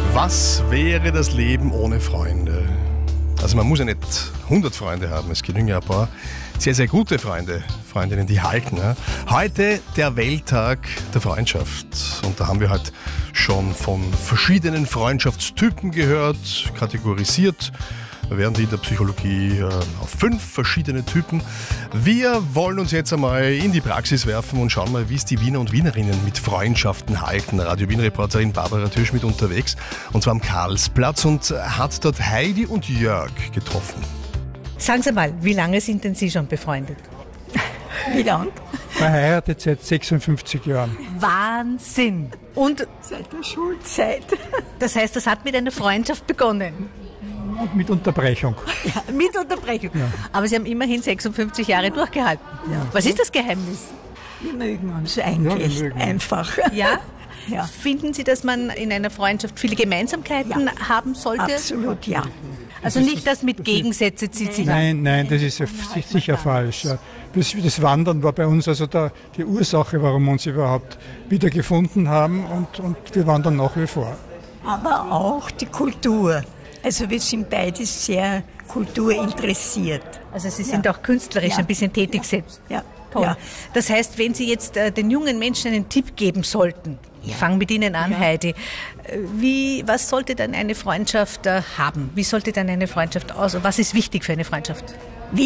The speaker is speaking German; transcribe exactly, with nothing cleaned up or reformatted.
Was wäre das Leben ohne Freunde? Also man muss ja nicht hundert Freunde haben, es genügen ja ein paar sehr, sehr gute Freunde, Freundinnen, die halten. Ja. Heute der Welttag der Freundschaft und da haben wir halt schon von verschiedenen Freundschaftstypen gehört, kategorisiert. Werden die in der Psychologie äh, auf fünf verschiedene Typen. Wir wollen uns jetzt einmal in die Praxis werfen und schauen mal, wie es die Wiener und Wienerinnen mit Freundschaften halten. Radio Wien-Reporterin Barbara Türschmidt unterwegs, und zwar am Karlsplatz, und hat dort Heidi und Jörg getroffen. Sagen Sie mal, wie lange sind denn Sie schon befreundet? Wie lang? Verheiratet seit sechsundfünfzig Jahren. Wahnsinn! Und Seit der Schulzeit. das heißt, das hat mit einer Freundschaft begonnen? Und mit Unterbrechung. Ja, mit Unterbrechung. Ja. Aber Sie haben immerhin sechsundfünfzig Jahre durchgehalten. Ja. Was ist das Geheimnis? Wir mögen uns eigentlich Ja, wir mögen einfach. Ja? Ja. Finden Sie, dass man in einer Freundschaft viele Gemeinsamkeiten Ja. haben sollte? Absolut, ja. Also nicht, dass mit Gegensätze zieht sich an. Nein, nein, das ist ja sicher falsch. Ja. Das, das Wandern war bei uns also der, die Ursache, warum wir uns überhaupt wieder gefunden haben, und, und wir wandern nach wie vor. Aber auch die Kultur. Also wir sind beide sehr kulturinteressiert. Also Sie sind Ja. auch künstlerisch Ja. ein bisschen tätig selbst. Ja, Toll. ja. Das heißt, wenn Sie jetzt äh, den jungen Menschen einen Tipp geben sollten, ich fange mit Ihnen an, Ja. Heidi, äh, wie, was sollte dann eine Freundschaft äh, haben? Wie sollte dann eine Freundschaft aus? Was ist wichtig für eine Freundschaft?